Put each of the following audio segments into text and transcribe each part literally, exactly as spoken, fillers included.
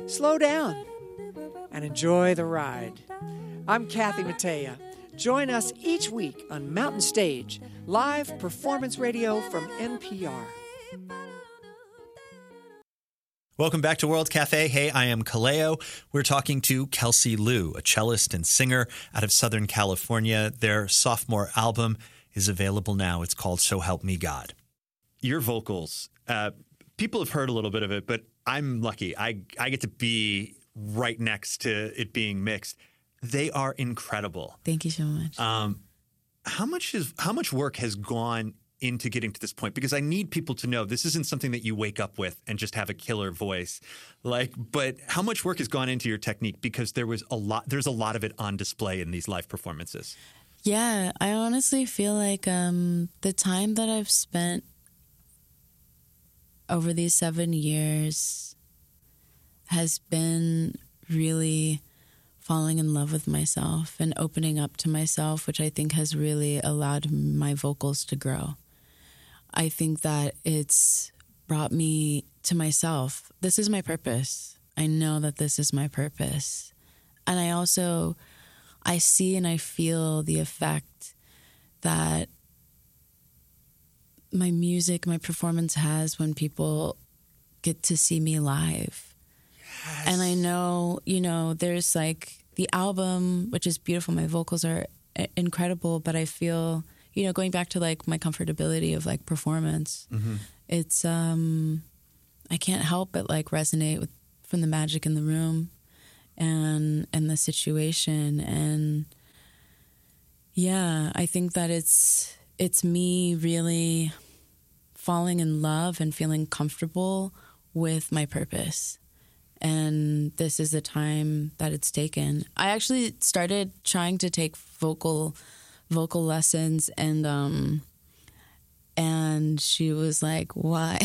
slow down and enjoy the ride. I'm Kathy Mattea. Join us each week on Mountain Stage, live performance radio from N P R. Welcome back to World Cafe. Hey, I am Kaleo. We're talking to Kelsey Lu, a cellist and singer out of Southern California. Their sophomore album is available now. It's called So Help Me God. Your vocals, uh, people have heard a little bit of it, but I'm lucky. I, I get to be right next to it being mixed. They are incredible. Thank you so much. Um, how much is how much work has gone into getting to this point? Because I need people to know this isn't something that you wake up with and just have a killer voice. Like, but how much work has gone into your technique? Because there was a lot, there's a lot of it on display in these live performances. Yeah, I honestly feel like um, the time that I've spent over these seven years has been really falling in love with myself and opening up to myself, which I think has really allowed my vocals to grow. I think that it's brought me to myself. This is my purpose. I know that this is my purpose. And I also, I see and I feel the effect that my music, my performance has when people get to see me live. Yes. And I know, you know, there's like the album, which is beautiful. My vocals are incredible, but I feel, you know, going back to like my comfortability of like performance, mm-hmm. it's, um, I can't help but like resonate with from the magic in the room and, and the situation. And yeah, I think that it's, it's me really falling in love and feeling comfortable with my purpose. And this is the time that it's taken. I actually started trying to take vocal vocal lessons, and um, and she was like, "Why?"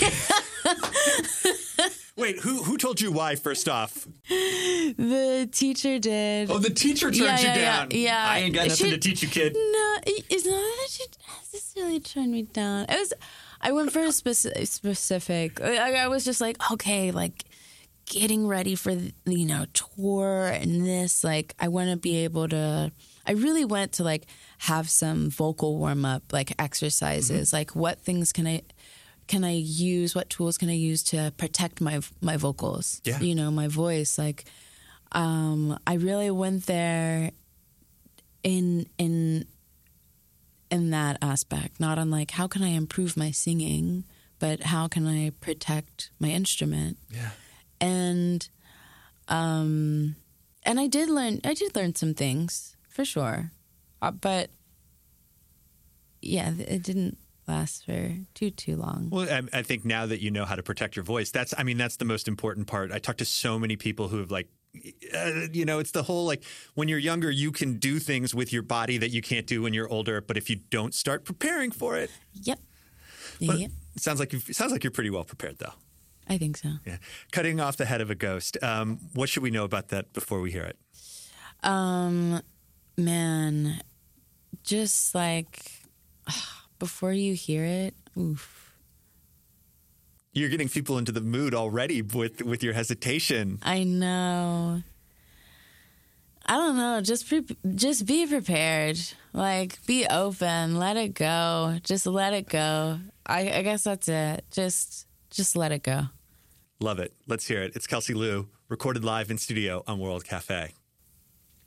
Wait, who who told you why? First off, the teacher did. Oh, the teacher turned yeah, you yeah, down. Yeah, yeah. I ain't got nothing she, to teach you, kid. No, it's not that she necessarily turned me down. It was. I went for a speci- specific. I, I was just like, okay, like getting ready for the, you know, tour and this. Like, I want to be able to. I really went to like have some vocal warm up, like exercises. Mm-hmm. Like, what things can I can I use? What tools can I use to protect my my vocals? Yeah. You know, my voice. Like, um, I really went there in in. in that aspect, not on like, how can I improve my singing, but how can I protect my instrument? Yeah. And, um, and I did learn, I did learn some things for sure. Uh, but yeah, it didn't last for too, too long. Well, I, I think now that you know how to protect your voice, that's, I mean, that's the most important part. I talk to so many people who have like, Uh, you know, it's the whole like when you're younger, you can do things with your body that you can't do when you're older. But if you don't start preparing for it, yep, but yep. It sounds like you've, it sounds like you're pretty well prepared, though. I think so. Yeah, cutting off the head of a ghost. Um, what should we know about that before we hear it? Um, man, just like before you hear it, oof. You're getting people into the mood already with with your hesitation. I know. I don't know. Just pre- just be prepared. Like, be open. Let it go. Just let it go. I, I guess that's it. Just just let it go. Love it. Let's hear it. It's Kelsey Lu, recorded live in studio on World Cafe.